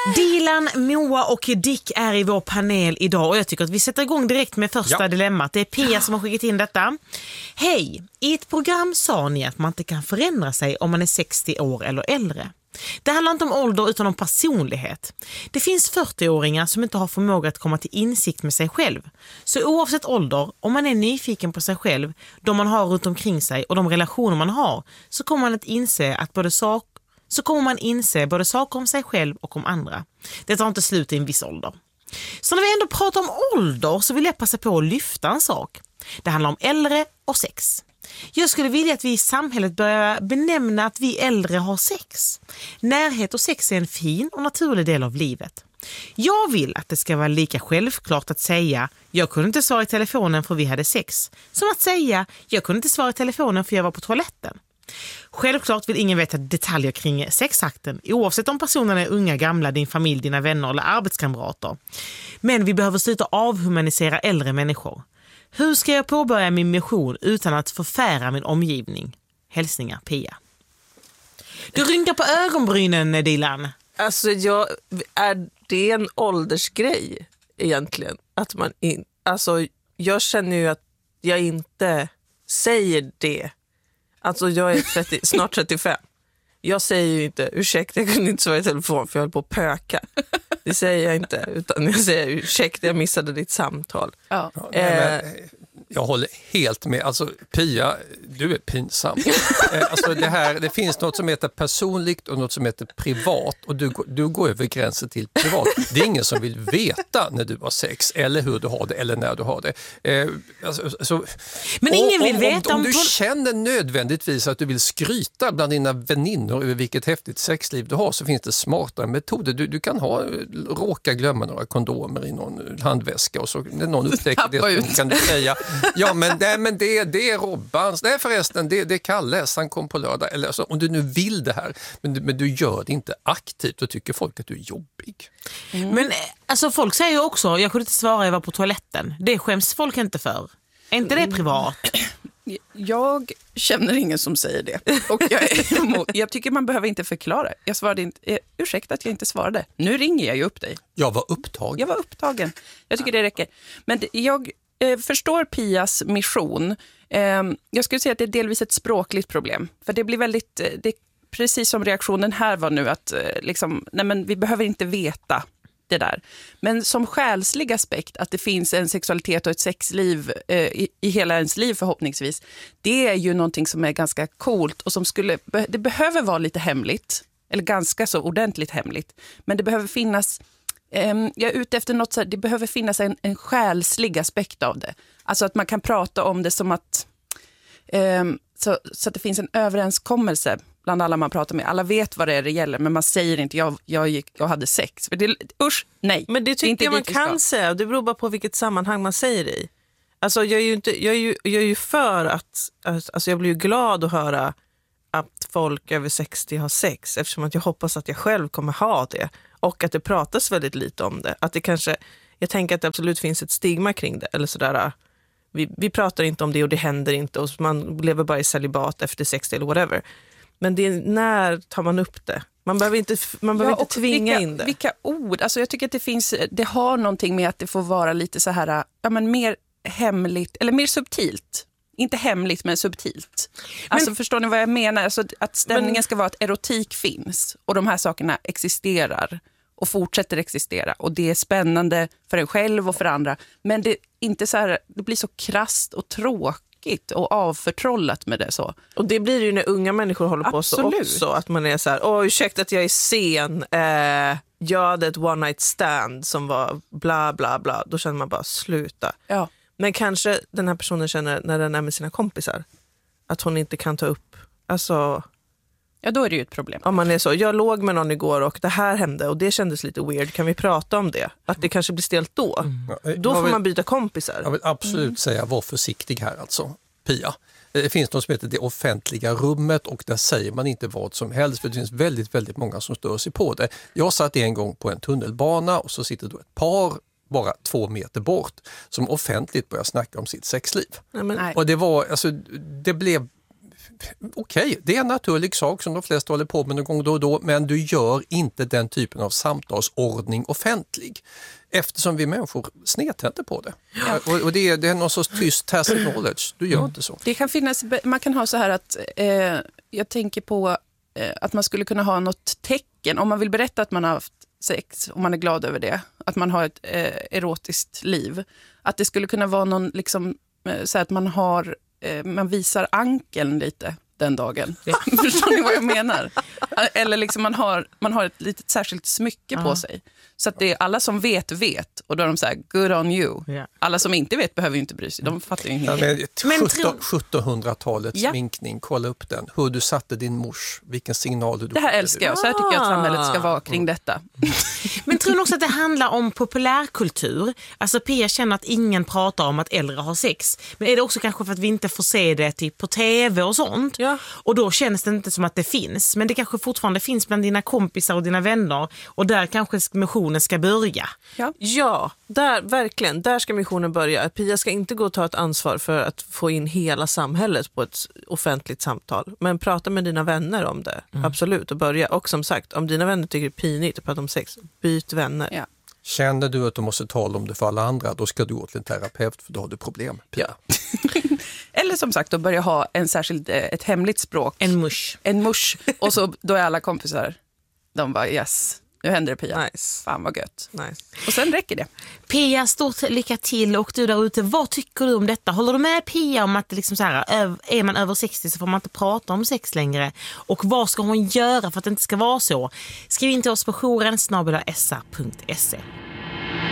Dilan, Moa och Dick är i vår panel idag och jag tycker att vi sätter igång direkt med första dilemmat. Det är Pia som har skickat in detta. Hej, i ett program sa ni att man inte kan förändra sig om man är 60 år eller äldre. Det handlar inte om ålder utan om personlighet. Det finns 40-åringar som inte har förmåga att komma till insikt med sig själv. Så oavsett ålder, om man är nyfiken på sig själv, de man har runt omkring sig och de relationer man har, så kommer man att inse att både saker om sig själv och om andra. Det tar inte slut i en viss ålder. Så när vi ändå pratar om ålder så vill jag passa på att lyfta en sak. Det handlar om äldre och sex. Jag skulle vilja att vi i samhället börjar benämna att vi äldre har sex. Närhet och sex är en fin och naturlig del av livet. Jag vill att det ska vara lika självklart att säga jag kunde inte svara i telefonen för vi hade sex, som att säga jag kunde inte svara i telefonen för jag var på toaletten. Självklart vill ingen veta detaljer kring sexakten, oavsett om personerna är unga, gamla, din familj, dina vänner eller arbetskamrater. Men vi behöver sluta avhumanisera äldre människor. Hur ska jag påbörja min mission utan att förfära min omgivning? Hälsningar, Pia. Du rynkar på ögonbrynen, Dilan. Alltså, är det en åldersgrej egentligen? Att man jag känner ju att jag inte säger det. Alltså, jag är snart 35. Jag säger ju inte, ursäkta, jag kunde inte svara i telefon för jag höll på att pöka. Det säger jag inte, utan jag säger ursäkta, jag missade ditt samtal. Ja. Jag håller helt med. Alltså, Pia, du är pinsam. Alltså, det finns något som heter personligt och något som heter privat. Och du går över gränsen till privat. Det är ingen som vill veta när du har sex eller hur du har det eller när du har det. Men ingen vill veta om du känner nödvändigtvis att du vill skryta bland dina väninnor över vilket häftigt sexliv du har, så finns det smartare metoder. Du kan råka glömma några kondomer i någon handväska och så när någon upptäcker det så kan du säga ja, men det är Robbans. Nej, förresten, det är Kalles. Han kom på lördag. Eller alltså, om du nu vill det här, men du gör det inte aktivt, då tycker folk att du är jobbig. Men alltså, folk säger ju också, jag kunde inte svara, jag var på toaletten. Det skäms folk inte för. Är inte det privat? Jag känner ingen som säger det. Och jag tycker man behöver inte förklara. Jag svarade inte, ursäkta att jag inte svarade. Nu ringer jag ju upp dig. Jag var upptagen. Jag tycker det räcker. Men jag förstår Pias mission. Jag skulle säga att det är delvis ett språkligt problem. För det blir väldigt, det, precis som reaktionen här var nu, att nej men vi behöver inte veta det där. Men som själslig aspekt, att det finns en sexualitet och ett sexliv i hela ens liv förhoppningsvis, det är ju någonting som är ganska coolt och som det behöver vara lite hemligt, eller ganska så ordentligt hemligt. Men det behöver finnas, jag är ute efter något så här, det behöver finnas en själslig aspekt av det. Alltså att man kan prata om det som att så att det finns en överenskommelse bland alla man pratar med. Alla vet vad det är det gäller, men man säger inte jag hade sex. För det, usch, nej. Men det tycker jag man kan säga. Det beror bara på vilket sammanhang man säger det i. Alltså jag är ju för att alltså jag blir ju glad att höra att folk över 60 har sex, eftersom att jag hoppas att jag själv kommer ha det. Och att det pratas väldigt lite om det. Att det kanske, jag tänker att det absolut finns ett stigma kring det. Eller sådär, vi pratar inte om det och det händer inte. Och man lever bara i celibat efter 60 eller whatever. Men det är, när tar man upp det? Man behöver inte tvinga in det. Vilka ord? Alltså jag tycker att det har någonting med att det får vara lite så här, ja men mer hemligt, eller mer subtilt. Inte hemligt, men subtilt. Alltså förstår ni vad jag menar? Alltså att stämningen ska vara att erotik finns och de här sakerna existerar och fortsätter existera. Och det är spännande för en själv och för andra. Men det är inte så här, det blir så krasst och tråkigt och avförtrollat med det så. Och det blir ju när unga människor håller på så också. Att man är så här, ursäkta att jag är sen. Jag hade ett one night stand som var bla bla bla. Då känner man bara sluta. Ja. Men kanske den här personen känner när den är med sina kompisar att hon inte kan ta upp. Alltså, ja, då är det ju ett problem. Om man är så, jag låg med någon igår och det här hände och det kändes lite weird. Kan vi prata om det? Att det kanske blir stelt då. Då får man byta kompisar. Jag vill absolut säga, var försiktig här alltså, Pia. Det finns något som heter det offentliga rummet och där säger man inte vad som helst, för det finns väldigt, väldigt många som stör sig på det. Jag satt en gång på en tunnelbana och så sitter då ett par bara 2 meter bort som offentligt börjar snacka om sitt sexliv. Nej. Och det var, alltså, det blev okej, det är en naturlig sak som de flesta håller på med någon gång då och då, men du gör inte den typen av samtalsordning offentlig. Eftersom vi människor snedtänder på det. Ja. Och det är någon sorts tyst tacit knowledge. Du gör inte så. Det kan finnas, man kan ha så här att jag tänker på att man skulle kunna ha något tecken. Om man vill berätta att man har haft sex, om man är glad över det. Att man har ett erotiskt liv. Att det skulle kunna vara någon, liksom, så att man visar ankeln lite den dagen. Ja. Förstår ni vad jag menar? Eller liksom man har ett litet särskilt smycke på sig. Så att det är alla som vet och då är de så här, good on you. Yeah. Alla som inte vet behöver ju inte bry sig. De fattar ju ingenting. Men 1700-talets sminkning, kolla upp den. Hur du satte din mors, vilken signal du. Det här älskar jag. Så här tycker jag att samhället ska vara kring detta. Men tror ni också att det handlar om populärkultur? Alltså Pia känner att ingen pratar om att äldre har sex. Men är det också kanske för att vi inte får se det typ på tv och sånt? Ja. Och då känns det inte som att det finns. Men det kanske fortfarande finns bland dina kompisar och dina vänner. Och där kanske missionen ska börja. Ja, verkligen. Där ska missionen börja. Pia ska inte gå och ta ett ansvar för att få in hela samhället på ett offentligt samtal. Men prata med dina vänner om det. Absolut, och börja. Och som sagt, om dina vänner tycker det är pinigt att prata om sex, byt vänner. Ja. Känner du att du måste tala om det för alla andra, då ska du gå till en terapeut för då har du problem. Ja. Eller som sagt, då börja ha ett hemligt språk. En mush. Och så då är alla kompisar. De bara yes. Nu händer det, Pia. Nice. Fan vad gött. Nice. Och sen räcker det. Pia, stort lycka till. Och du där ute, vad tycker du om detta? Håller du med Pia om att det liksom så här, är man över 60 så får man inte prata om sex längre? Och vad ska hon göra för att det inte ska vara så? Skriv in till oss på jouren@sa.se.